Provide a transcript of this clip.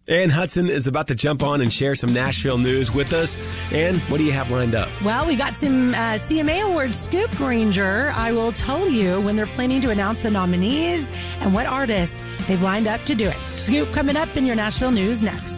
Ann Hudson is about to jump on and share some Nashville news with us. Ann, what do you have lined up? Well, we got some CMA Awards scoop, Granger. I will tell you when they're planning to announce the nominees and what artist they've lined up to do it. Scoop coming up in your Nashville news next.